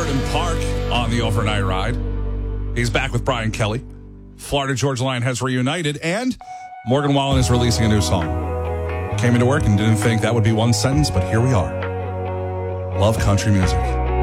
Overton Park on the overnight ride. He's back with Brian Kelly. Florida Georgia Line has reunited, and Morgan Wallen is releasing a new song. Came into work and didn't think that would be one sentence, but here we are. Love country music.